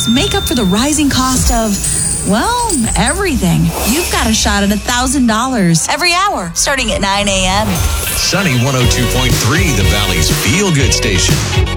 make up for the rising cost of, well, everything. You've got a shot at $1,000 every hour, starting at 9 a.m. Sunny 102.3, the Valley's feel-good station.